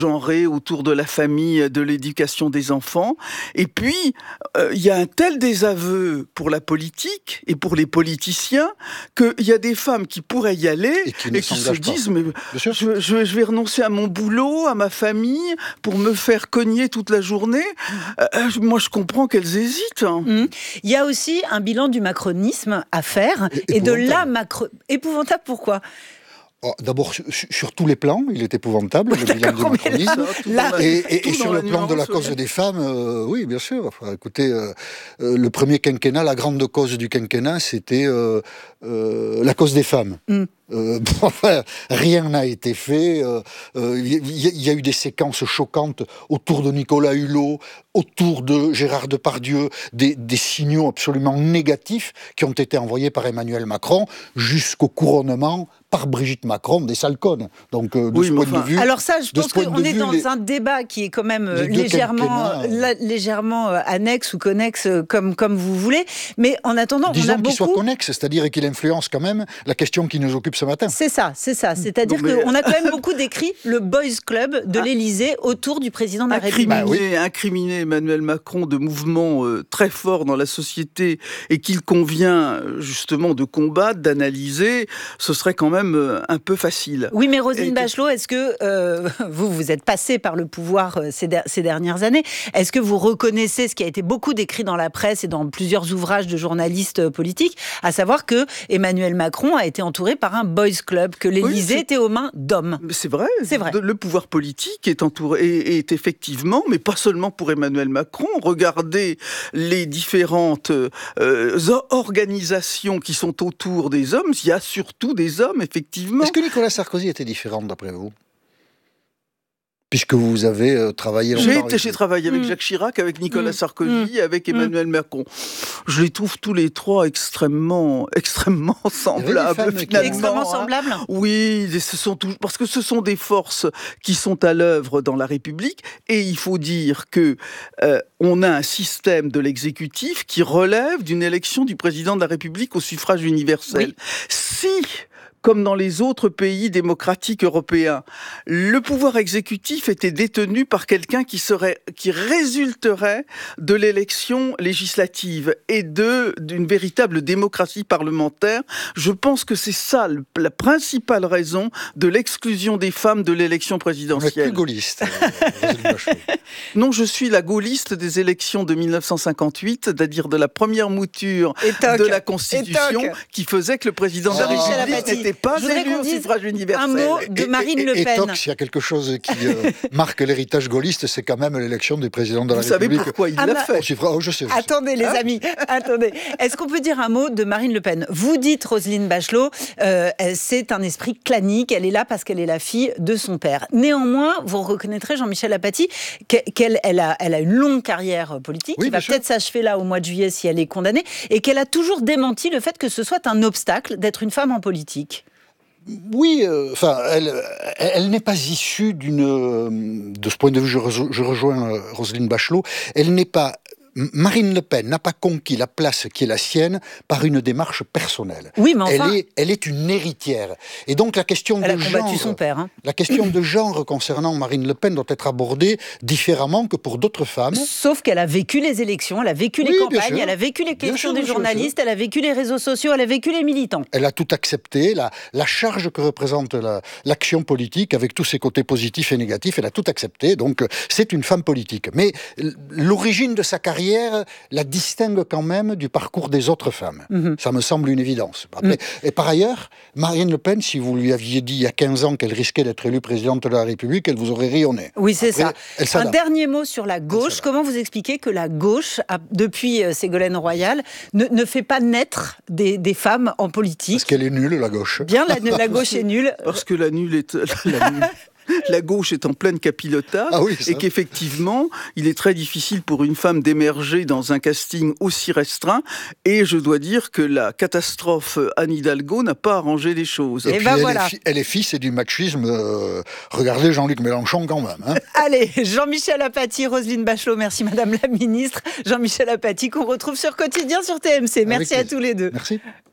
genrée autour de la famille, de l'éducation des enfants. Et puis, il y a un tel désaveu pour la politique et pour les politiciens qu'il y a des femmes qui pourraient y aller et qui se disent mais je vais renoncer à mon boulot, à ma famille, pour me faire cogner toute la journée. Moi, je comprends qu'elles hésitent. Il y a aussi un bilan du macronisme à faire. Et de la épouvantable, pourquoi ? D'abord, sur tous les plans, il est épouvantable, le bilan du macronisme. Et sur le plan de la cause des femmes, oui, bien sûr. Enfin, écoutez, le premier quinquennat, la grande cause du quinquennat, c'était la cause des femmes. Enfin, rien n'a été fait. Il y a eu des séquences choquantes autour de Nicolas Hulot, autour de Gérard Depardieu, des signaux absolument négatifs qui ont été envoyés par Emmanuel Macron jusqu'au couronnement par Brigitte Macron des Salcones. Donc, de ce point de vue... Alors ça, je pense qu'on est dans un débat qui est quand même légèrement annexe ou connexe, comme vous voulez. Mais en attendant, disons qu'il soit connexe, c'est-à-dire qu'il influence quand même la question qui nous occupe ce matin. C'est ça. C'est-à-dire qu'on a quand même beaucoup décrit le Boys Club de l'Élysée autour du président de la République. Incriminer Emmanuel Macron de mouvements très forts dans la société et qu'il convient justement de combattre, d'analyser, ce serait quand même un peu facile. Oui, mais Roselyne Bachelot, est-ce que vous êtes passée par le pouvoir ces dernières années, est-ce que vous reconnaissez ce qui a été beaucoup décrit dans la presse et dans plusieurs ouvrages de journalistes politiques, à savoir que Emmanuel Macron a été entouré par un boys club, que l'Élysée était aux mains d'hommes. C'est vrai. Le pouvoir politique est est effectivement, mais pas seulement pour Emmanuel Macron. Regardez les différentes organisations qui sont autour des hommes. Il y a surtout des hommes, effectivement. Est-ce que Nicolas Sarkozy était différent, d'après vous ? Puisque vous avez travaillé longtemps. J'ai travaillé avec Jacques Chirac, avec Nicolas Sarkozy, avec Emmanuel Macron. Je les trouve tous les trois extrêmement semblables, finalement. Extrêmement semblables ? Oui, parce que ce sont des forces qui sont à l'œuvre dans la République, et il faut dire que on a un système de l'exécutif qui relève d'une élection du président de la République au suffrage universel. Oui. Si, comme dans les autres pays démocratiques européens, le pouvoir exécutif était détenu par quelqu'un qui résulterait de l'élection législative et d'une véritable démocratie parlementaire. Je pense que c'est ça la principale raison de l'exclusion des femmes de l'élection présidentielle. Vous êtes plus gaulliste. Non, je suis la gaulliste des élections de 1958, c'est-à-dire de la première mouture de la Constitution qui faisait que le président de la République n'était pas élu au suffrage universel. Un mot de Marine Le Pen. Et Tox, il y a quelque chose qui marque l'héritage gaulliste, c'est quand même l'élection du président de la République. Vous savez pourquoi il l'a fait ? Je sais. Attendez les amis, attendez. Est-ce qu'on peut dire un mot de Marine Le Pen ? Vous dites, Roselyne Bachelot, c'est un esprit clanique, elle est là parce qu'elle est la fille de son père. Néanmoins, vous reconnaîtrez, Jean-Michel Apathy, qu'elle a une longue carrière politique, qui va peut-être s'achever là au mois de juillet si elle est condamnée, et qu'elle a toujours démenti le fait que ce soit un obstacle d'être une femme en politique. Oui, elle n'est pas issue de ce point de vue, je rejoins Roselyne Bachelot, elle n'est pas... Marine Le Pen n'a pas conquis la place qui est la sienne par une démarche personnelle. Oui, mais enfin... Elle est une héritière. Et donc la question de genre... Elle a combattu son père. La question de genre concernant Marine Le Pen doit être abordée différemment que pour d'autres femmes. Sauf qu'elle a vécu les élections, elle a vécu les campagnes, elle a vécu les questions des journalistes, elle a vécu les réseaux sociaux, elle a vécu les militants. Elle a tout accepté, la charge que représente l'action politique avec tous ses côtés positifs et négatifs, elle a tout accepté. Donc c'est une femme politique. Mais l'origine de sa carrière la distingue quand même du parcours des autres femmes. Ça me semble une évidence. Après, et par ailleurs, Marine Le Pen, si vous lui aviez dit il y a 15 ans qu'elle risquait d'être élue présidente de la République, elle vous aurait ri au nez. Oui, c'est ça. Un dernier mot sur la gauche. Comment vous expliquez que la gauche, depuis Ségolène Royal, ne fait pas naître des femmes en politique ? Parce qu'elle est nulle, la gauche. Bien, la gauche est nulle. Parce que la gauche est en pleine capillotage et qu'effectivement, il est très difficile pour une femme d'émerger dans un casting aussi restreint. Et je dois dire que la catastrophe Anne Hidalgo n'a pas arrangé les choses. Et puis elle est fille, c'est du machisme. Regardez Jean-Luc Mélenchon quand même. Hein. Allez, Jean-Michel Apathy, Roselyne Bachelot, merci Madame la Ministre. Jean-Michel Apathy qu'on retrouve sur Quotidien sur TMC. Merci à tous les deux. Merci.